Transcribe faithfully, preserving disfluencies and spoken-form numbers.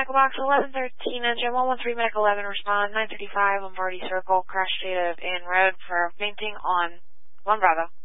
Medical Box eleven thirteen, engine one one three, Medical eleven, respond nine thirty-five, Lombardi Circle, crash state of En Road for fainting on one Bravo.